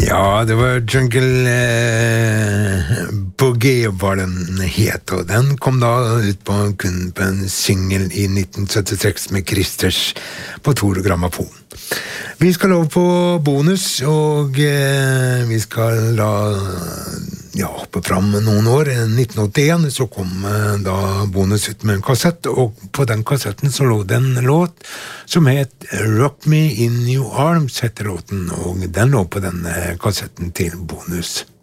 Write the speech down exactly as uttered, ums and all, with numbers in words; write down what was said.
Ja, det var Jungle eh, Boogie var den het, og den kom da ut på, kun på en single i nitten syttiseks med Christers på Tor Grammofon. Vi skal over på bonus, og eh, vi skal da ja, hoppe fram noen år. I nitten åttien så kom eh, da bonus ut med en kassett, og på den kassetten så lå det en låt som het Rock Me In Your Arms, heter låten, og den lå på denne kassetten til bonus.